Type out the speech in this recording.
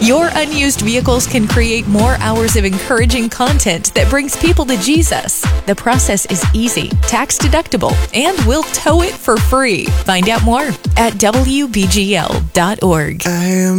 Your unused vehicles can create more hours of encouraging content that brings people to Jesus. The process is easy, tax deductible, and we'll tow it for free. Find out more at WBGL.org. I am